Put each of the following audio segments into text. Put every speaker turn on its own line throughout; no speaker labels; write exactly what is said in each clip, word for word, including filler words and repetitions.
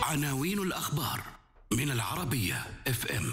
عناوين الأخبار من العربية اف ام.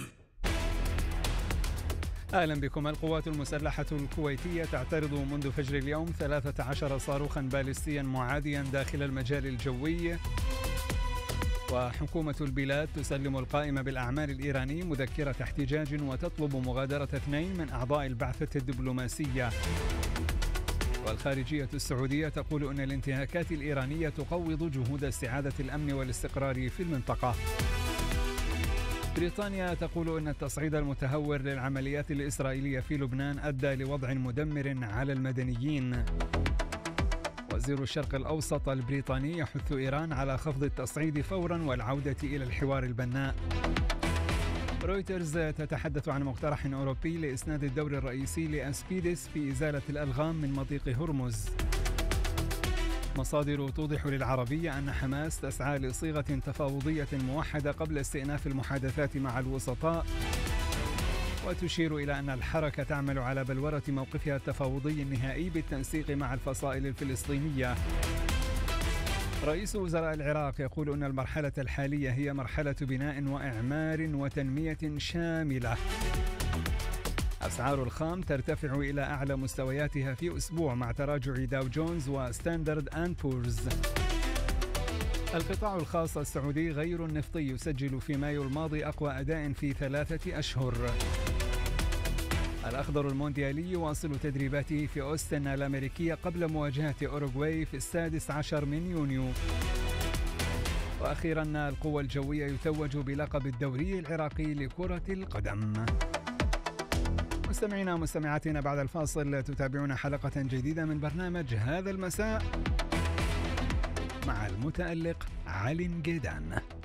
أهلا بكم. القوات المسلحة الكويتية تعترض منذ فجر اليوم ثلاثة عشر صاروخا باليستيا معاديا داخل المجال الجوي. وحكومة البلاد تسلم القائمة بالأعمال الإيراني مذكرة احتجاج وتطلب مغادرة اثنين من أعضاء البعثة الدبلوماسية. والخارجية السعودية تقول أن الانتهاكات الإيرانية تقوض جهود استعادة الأمن والاستقرار في المنطقة. بريطانيا تقول أن التصعيد المتهور للعمليات الإسرائيلية في لبنان أدى لوضع مدمر على المدنيين. وزير الشرق الأوسط البريطاني يحث إيران على خفض التصعيد فورا والعودة إلى الحوار البناء. رويترز تتحدث عن مقترح أوروبي لإسناد الدور الرئيسي لأسبيدس في إزالة الألغام من مضيق هرمز. مصادر توضح للعربية أن حماس تسعى لصيغة تفاوضية موحدة قبل استئناف المحادثات مع الوسطاء، وتشير إلى أن الحركة تعمل على بلورة موقفها التفاوضي النهائي بالتنسيق مع الفصائل الفلسطينية. رئيس وزراء العراق يقول أن المرحلة الحالية هي مرحلة بناء وإعمار وتنمية شاملة. أسعار الخام ترتفع إلى أعلى مستوياتها في أسبوع مع تراجع داو جونز وستاندرد أند بورز. القطاع الخاص السعودي غير النفطي يسجل في مايو الماضي أقوى أداء في ثلاثة أشهر. الأخضر المونديالي يواصل تدريباته في أوستن الأمريكية قبل مواجهة أوروغواي في السادس عشر من يونيو. وأخيرا القوى الجوية يتوج بلقب الدوري العراقي لكرة القدم. مستمعينا ومستمعاتنا، بعد الفاصل تتابعون حلقة جديدة من برنامج هذا المساء مع المتألق علي نقيدان.